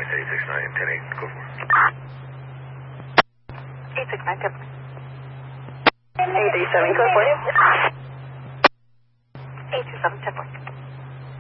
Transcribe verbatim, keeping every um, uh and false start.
device eight six nine, ten eight, go for it. eight six nine, eight three seven, code for you.